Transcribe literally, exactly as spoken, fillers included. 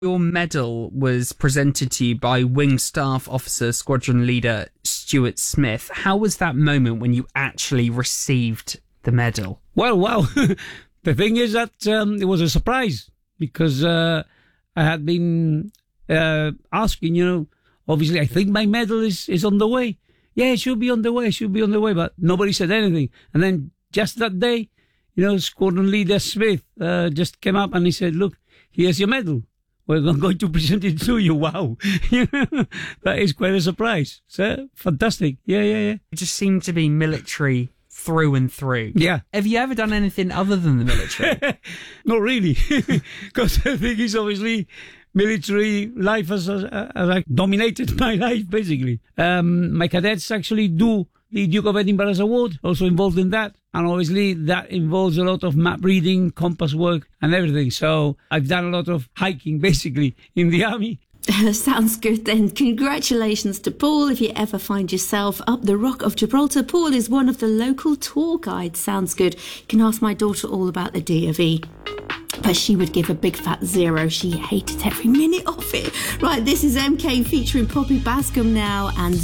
Your medal was presented to you by Wing Staff Officer Squadron Leader Stuart Smith. How was that moment when you actually received the medal? Well, wow. The thing is that um, it was a surprise because uh, I had been uh, asking, you know, obviously I think my medal is, is on the way. Yeah, it should be on the way, it should be on the way, but nobody said anything. And then just that day, you know, Squadron Leader Smith uh, just came up and he said, look, here's your medal. We're going to present it to you. Wow. That is quite a surprise. So, fantastic. Yeah, yeah, yeah. It just seemed to be military through and through. Yeah. Have you ever done anything other than the military? Not really. Because I think it's obviously military life has, has, has like dominated my life, basically. Um, my cadets actually do the Duke of Edinburgh's Award, also involved in that. And obviously that involves a lot of map reading, compass work and everything. So I've done a lot of hiking, basically, in the army. Sounds good then. Congratulations to Paul. If you ever find yourself up the Rock of Gibraltar, Paul is one of the local tour guides. Sounds good. You can ask my daughter all about the D of E. But she would give a big fat zero. She hated every minute of it. Right, this is M K featuring Poppy Bascom now and